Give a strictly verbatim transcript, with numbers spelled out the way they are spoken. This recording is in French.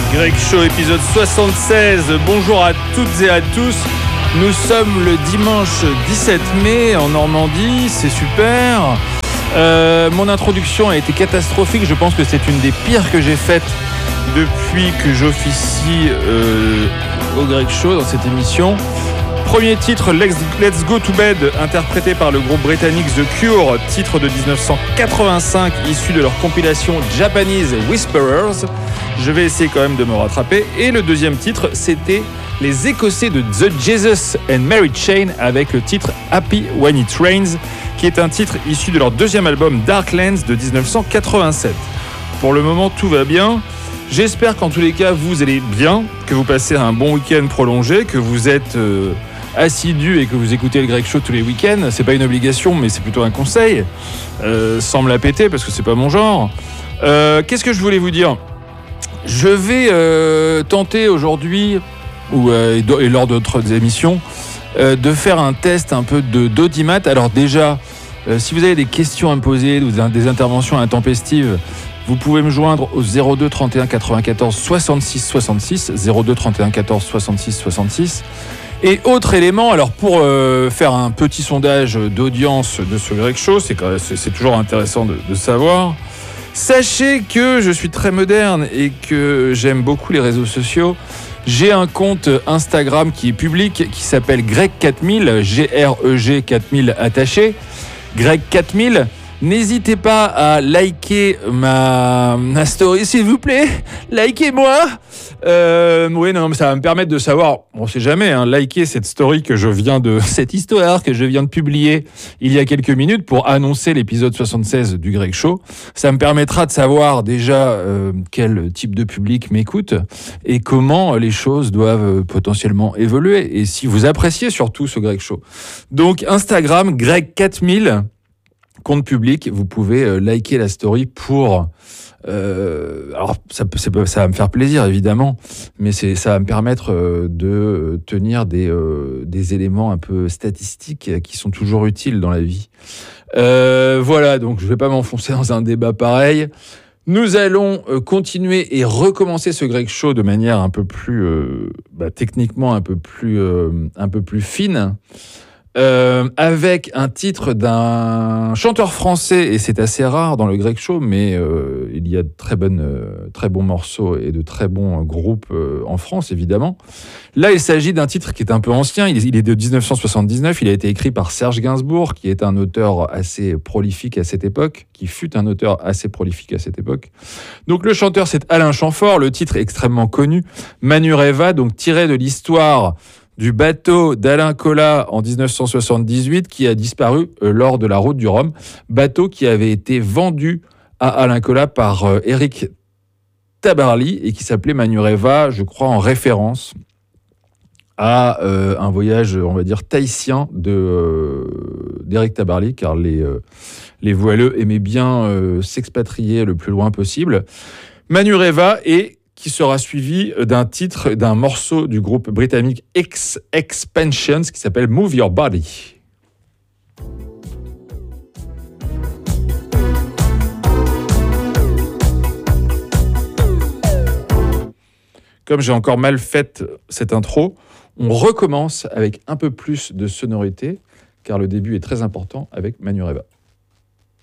Greg Show, épisode soixante-seize. Bonjour à toutes et à tous. Nous sommes le dimanche dix-sept mai en Normandie, c'est super. Euh, mon introduction a été catastrophique, je pense que c'est une des pires que j'ai faites depuis que j'officie euh, au Greg Show dans cette émission. Premier titre, Let's, Let's Go to Bed, interprété par le groupe britannique The Cure, titre de dix-neuf cent quatre-vingt-cinq, issu de leur compilation Japanese Whisperers. Je vais essayer quand même de me rattraper. Et le deuxième titre, c'était les Écossais de The Jesus and Mary Chain avec le titre Happy When It Rains, qui est un titre issu de leur deuxième album Darklands de dix-neuf cent quatre-vingt-sept. Pour le moment, tout va bien. J'espère qu'en tous les cas, vous allez bien, que vous passez un bon week-end prolongé, que vous êtes euh, assidu et que vous écoutez le Greg Show tous les week-ends. C'est pas une obligation, mais c'est plutôt un conseil, euh, sans me la péter parce que c'est pas mon genre. Euh, qu'est-ce que je voulais vous dire ? Je vais euh, tenter aujourd'hui, ou euh, et lors d'autres émissions, euh, de faire un test un peu de d'audimat. Alors déjà, euh, si vous avez des questions à me poser, ou des interventions intempestives, vous pouvez me joindre au zéro deux trente et un quatre-vingt-quatorze soixante-six soixante-six, zéro deux trente et un quatorze soixante-six soixante-six. Et autre élément, alors pour euh, faire un petit sondage d'audience de ce Greg Show, c'est, c'est, c'est toujours intéressant de, de savoir. Sachez que je suis très moderne et que j'aime beaucoup les réseaux sociaux. J'ai un compte Instagram qui est public, qui s'appelle Greg quatre mille, G R E G quatre mille attaché, Greg quatre mille. N'hésitez pas à liker ma, ma story, s'il vous plaît. Likez-moi. Euh, oui, non, mais ça va me permettre de savoir, on sait jamais, hein, liker cette story que je viens de, cette histoire que je viens de publier il y a quelques minutes pour annoncer l'épisode soixante-seize du Greg Show. Ça me permettra de savoir déjà euh, quel type de public m'écoute et comment les choses doivent potentiellement évoluer. Et si vous appréciez surtout ce Greg Show. Donc, Instagram, Greg quatre mille. Compte public, vous pouvez euh, liker la story pour... Euh, alors, ça, c'est, ça va me faire plaisir, évidemment, mais c'est, ça va me permettre euh, de tenir des, euh, des éléments un peu statistiques qui sont toujours utiles dans la vie. Euh, voilà, donc je ne vais pas m'enfoncer dans un débat pareil. Nous allons euh, continuer et recommencer ce Greg Show de manière un peu plus... Euh, bah, techniquement un peu plus, euh, un peu plus fine. Euh, avec un titre d'un chanteur français, et c'est assez rare dans le Greg Show, mais euh, il y a de très, bonnes, euh, très bons morceaux et de très bons groupes euh, en France, évidemment. Là, il s'agit d'un titre qui est un peu ancien, il est, il est de dix-neuf cent soixante-dix-neuf, il a été écrit par Serge Gainsbourg, qui est un auteur assez prolifique à cette époque, qui fut un auteur assez prolifique à cette époque. Donc le chanteur, c'est Alain Chamfort, le titre est extrêmement connu, Manureva, donc tiré de l'histoire du bateau d'Alain Colas en dix-neuf cent soixante-dix-huit qui a disparu euh, lors de la route du Rhum. Bateau qui avait été vendu à Alain Colas par euh, Éric Tabarly et qui s'appelait Manureva, je crois en référence à euh, un voyage, on va dire, tahitien de, euh, d'Éric Tabarly, car les, euh, les voileux aimaient bien euh, s'expatrier le plus loin possible. Manureva est qui sera suivi d'un titre, d'un morceau du groupe britannique X-Expansions qui s'appelle Move Your Body. Comme j'ai encore mal fait cette intro, on recommence avec un peu plus de sonorité, car le début est très important avec Manureva.